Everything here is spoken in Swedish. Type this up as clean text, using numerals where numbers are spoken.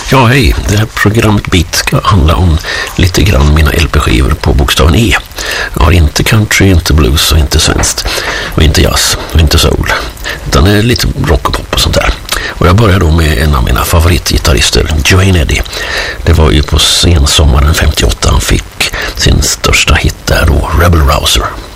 Ja, hej. Det här programmet Beat ska handla om lite grann mina LP-skivor på bokstaven E. Jag har inte country, inte blues och inte svenskt. Och inte jazz och inte soul. Utan det är lite rock och pop och sånt där. Och jag börjar då med en av mina favoritgitarrister, Duane Eddy. Det var ju på sensommaren 58 han fick sin största hit där då, Rebel Rouser.